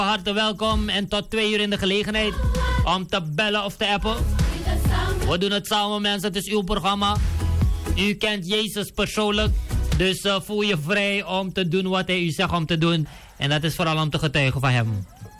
Hartelijk welkom en tot 2 uur in de gelegenheid om te bellen of te appen. We doen het samen, mensen. Het is uw programma. U kent Jezus persoonlijk. Dus voel je vrij om te doen wat hij u zegt om te doen. En dat is vooral om te getuigen van hem.